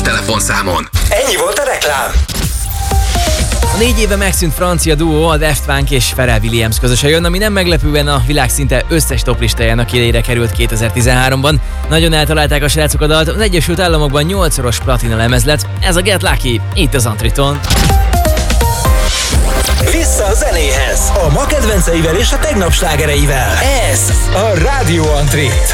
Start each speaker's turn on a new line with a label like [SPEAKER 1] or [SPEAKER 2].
[SPEAKER 1] telefonszámon.
[SPEAKER 2] Ennyi volt a reklám.
[SPEAKER 3] A 4 éve megszűnt francia duó, a Daft Punk és Pharrell Williams közösen jön, ami nem meglepően a világ szinte összes toplistájának élére került 2013-ban. Nagyon eltalálták a srácok a dalt, az Egyesült Államokban 8-szoros platina lemez lett. Ez a Get Lucky, itt az Antriton.
[SPEAKER 2] Vissza a zenéhez, a ma kedvenceivel és a tegnap slágereivel. Ez a Rádió Antrit.